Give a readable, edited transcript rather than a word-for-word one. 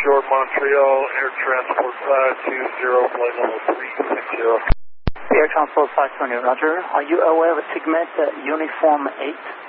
Shore, Montreal, Air Transport 520, flight level 360. Air Transport 520, roger. Are you aware of Sigmet Uniform 8?